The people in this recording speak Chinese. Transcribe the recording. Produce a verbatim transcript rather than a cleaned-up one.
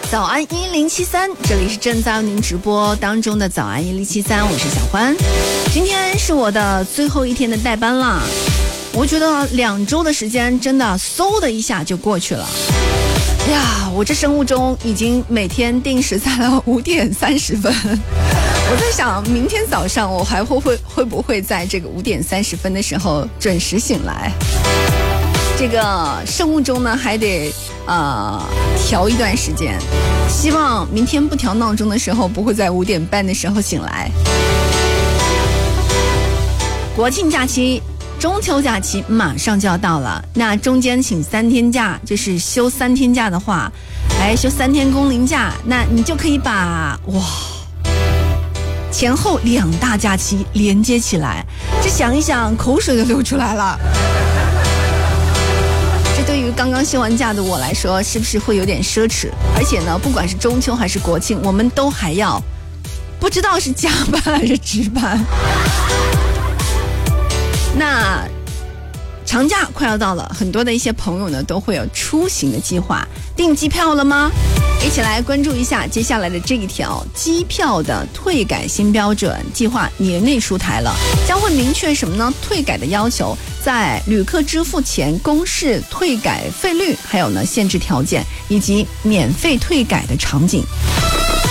早安一零七三，这里是正在为您直播当中的早安一零七三，我是小欢。今天是我的最后一天的代班了，我觉得两周的时间真的嗖的一下就过去了。哎呀，我这生物钟已经每天定时在了五点三十分。我在想，明天早上我还会会会不会在这个五点三十分的时候准时醒来？这个生物钟呢，还得呃调一段时间。希望明天不调闹钟的时候，不会在五点半的时候醒来。国庆假期、中秋假期马上就要到了，那中间请三天假，就是休三天假的话，还休三天公龄假，那你就可以把哇前后两大假期连接起来。这想一想，口水都流出来了。这对于刚刚休完假的我来说，是不是会有点奢侈？而且呢，不管是中秋还是国庆，我们都还要不知道是加班还是值班。那长假快要到了，很多的一些朋友呢都会有出行的计划，订机票了吗？一起来关注一下接下来的这一条机票的退改新标准计划年内出台了，将会明确什么呢？退改的要求，在旅客支付前公示退改费率，还有呢限制条件以及免费退改的场景。